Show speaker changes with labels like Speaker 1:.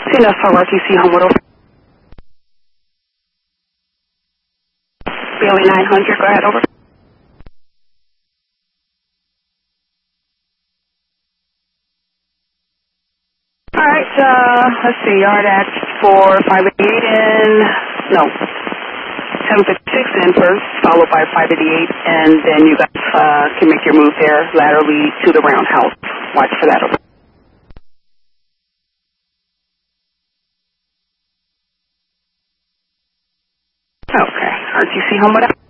Speaker 1: CNS for RTC Homewood over. Bailey 900, go ahead, over. Alright, let's see, yard at 588 in, no, 756 in first, followed by 588, and then you guys can make your move there laterally to the roundhouse. Watch for that, over. Okay, RTC Homewood.